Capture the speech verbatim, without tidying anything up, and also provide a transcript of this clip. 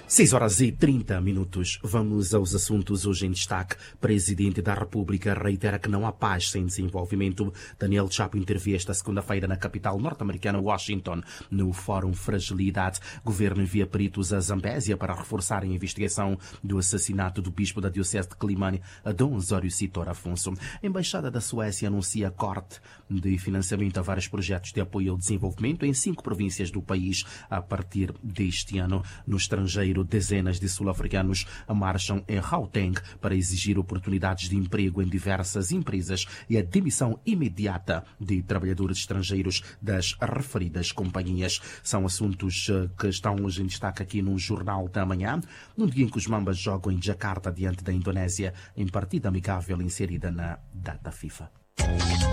seis horas e trinta minutos. Vamos aos assuntos hoje em destaque. Presidente da República reitera que não há paz sem desenvolvimento. Daniel Chapo interveio esta segunda-feira na capital norte-americana, Washington, no Fórum Fragilidade. Governo envia peritos a Zambésia para reforçarem a investigação do assassinato do bispo da Diocese de Climane, Dom Osório Citor Afonso. A Embaixada da Suécia anuncia corte de financiamento a vários projetos de apoio ao desenvolvimento em cinco províncias do país a partir deste ano. No estrangeiro, dezenas de sul-africanos marcham em Gauteng para exigir oportunidades de emprego em diversas empresas e a demissão imediata de trabalhadores estrangeiros das referidas companhias. São assuntos que estão hoje em destaque aqui no Jornal da Manhã, num dia em que os Mambas jogam em Jakarta diante da Indonésia em partida amigável inserida na data FIFA.